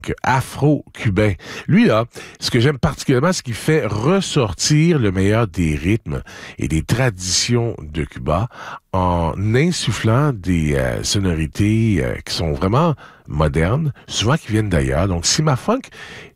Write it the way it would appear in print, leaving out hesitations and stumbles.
afro-cubain. Lui, là, ce que j'aime particulièrement, c'est qu'il fait ressortir le meilleur des rythmes et des traditions de Cuba en insufflant des sonorités qui sont vraiment modernes, souvent qui viennent d'ailleurs. Donc, Cima Funk